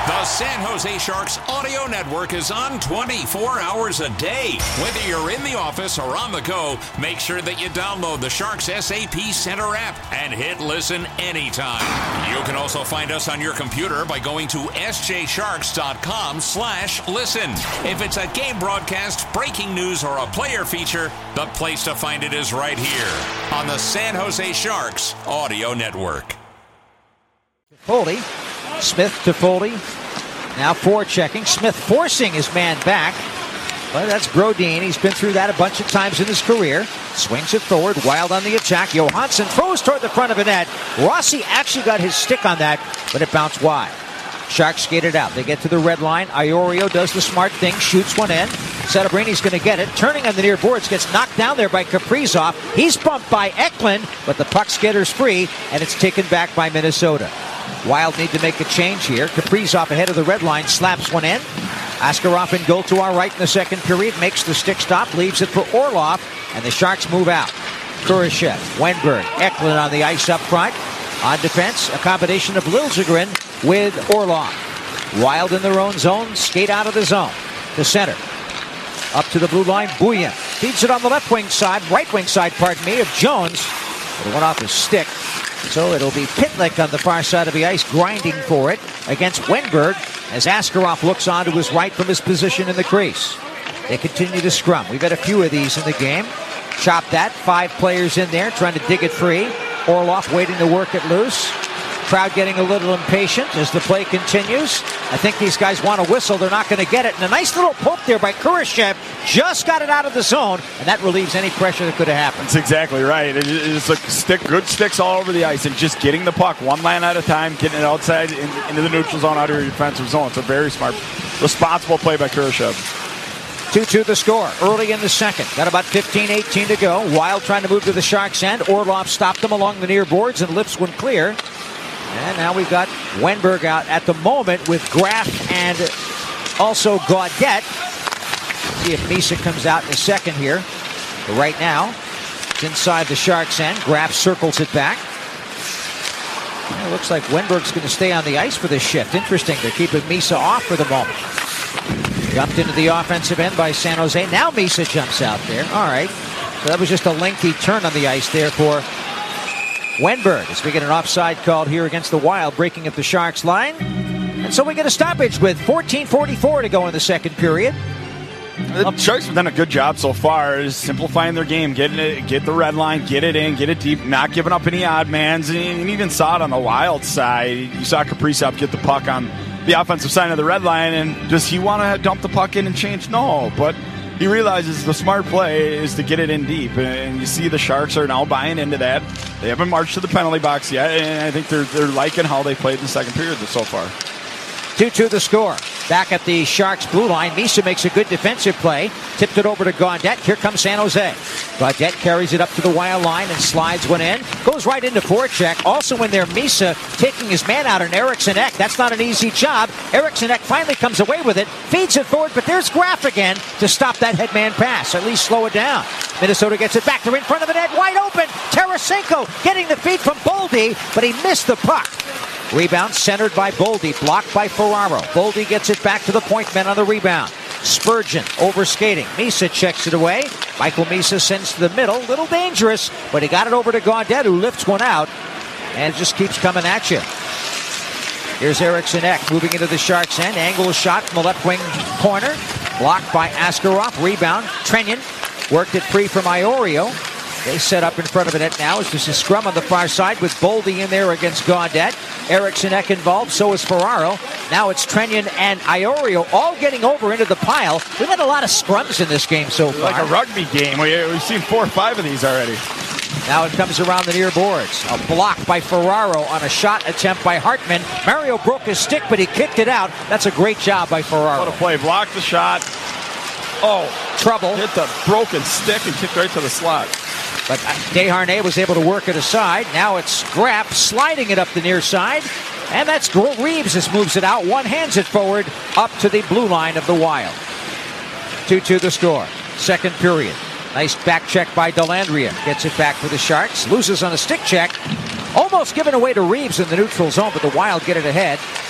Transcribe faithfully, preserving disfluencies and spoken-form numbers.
The San Jose Sharks audio network is on twenty-four hours a day. Whether you're in the office or on the go, make sure that you download the Sharks S A P Center app and hit listen anytime. You can also find us on your computer by going to s j sharks dot com slash listen. If it's a game broadcast, breaking news, or a player feature, the place to find it is right here on the San Jose Sharks audio network. Foley. Smith to Foley. Now forechecking. Smith forcing his man back. Well, that's Brodin. He's been through that a bunch of times in his career. Swings it forward. Wild on the attack. Johansson throws toward the front of the net. Rossi actually got his stick on that, but it bounced wide. Sharks skated out. They get to the red line. Iorio does the smart thing. Shoots one in. Celebrini going to get it. Turning on the near boards. Gets knocked down there by Kaprizov. He's bumped by Eklund, but the puck skitters free, and it's taken back by Minnesota. Wild need to make a change here. Kaprizov ahead of the red line, slaps one in. Askarov in goal to our right in the second period, makes the stick stop, leaves it for Orlov, and the Sharks move out. Kurashev, Wenberg, Eklund on the ice up front. On defense, a combination of Liljegren with Orlov. Wild in their own zone, skate out of the zone. To center. Up to the blue line, Buyan. Feeds it on the left wing side, right wing side, pardon me, of Jones. But it went off his stick. So it'll be Pitlick on the far side of the ice, grinding for it against Wenberg as Askarov looks on to his right from his position in the crease. They continue to scrum. We've had a few of these in the game. Chop that. Five players in there trying to dig it free. Orlov waiting to work it loose. Crowd getting a little impatient as the play continues. I think these guys want to whistle. They're not going to get it. And a nice little poke there by Kurashev. Just got it out of the zone, and that relieves any pressure that could have happened. That's exactly right. It's like stick, good sticks all over the ice, and just getting the puck one line at a time, getting it outside in, into the neutral zone, out of your defensive zone. It's a very smart, responsible play by Kurashev. two two the score early in the second. Got about fifteen eighteen to go. Wild trying to move to the Sharks' end. Orlov stopped them along the near boards and lifts one clear. And now we've got Wenberg out at the moment with Graf and also Gaudette. See if Misa comes out in a second here. But right now, it's inside the Sharks' end. Graf circles it back. And it looks like Wenberg's going to stay on the ice for this shift. Interesting. They're keeping Misa off for the moment. Jumped into the offensive end by San Jose. Now Misa jumps out there. All right. So that was just a lengthy turn on the ice there for Wenberg, as we get an offside called here against the Wild, breaking at the Sharks line. And so we get a stoppage with fourteen forty-four to go in the second period. The Sharks have done a good job so far, is simplifying their game, getting it, get the red line, get it in, get it deep, not giving up any odd mans, and you even saw it on the Wild side. You saw Kaprizov get the puck on the offensive side of the red line, and does he want to dump the puck in and change? No, but he realizes the smart play is to get it in deep, and you see the Sharks are now buying into that. They haven't marched to the penalty box yet, and I think they're they're liking how they played in the second period so far. two two the score. Back at the Sharks blue line, Misa makes a good defensive play. Tipped it over to Gaudette. Here comes San Jose. Gaudette carries it up to the Wild line and slides one in. Goes right into forecheck. Also in there, Misa taking his man out on Eriksson Ek. That's not an easy job. Eriksson Ek finally comes away with it. Feeds it forward, but there's Graf again to stop that headman pass. At least slow it down. Minnesota gets it back. They're in front of the net. Wide open. Tarasenko getting the feed from Boldy, but he missed the puck. Rebound centered by Boldy, blocked by Ferraro. Boldy gets it back to the point men on the rebound. Spurgeon over skating. Misa checks it away. Michael Misa sends to the middle. Little dangerous, but he got it over to Gaudette, who lifts one out and just keeps coming at you. Here's Eriksson Ek moving into the Sharks' end. Angle shot from the left wing corner. Blocked by Askarov. Rebound. Trenyon worked it free from Iorio. They set up in front of the net now. It's just a scrum on the far side with Boldy in there against Gaudette. Eriksson Ek involved, so is Ferraro. Now it's Trenyon and Iorio all getting over into the pile. We've had a lot of scrums in this game so far. Like a rugby game. We, we've seen four or five of these already. Now it comes around the near boards. A block by Ferraro on a shot attempt by Hartman. Mario broke his stick, but he kicked it out. That's a great job by Ferraro. What a play. Blocked the shot. Oh, trouble. Hit the broken stick and kicked right to the slot. But Desharnais was able to work it aside. Now it's Graf sliding it up the near side. And that's Reeves just moves it out. One hands it forward up to the blue line of the Wild. two two the score. Second period. Nice back check by Dellandrea. Gets it back for the Sharks. Loses on a stick check. Almost given away to Reeves in the neutral zone, but the Wild get it ahead.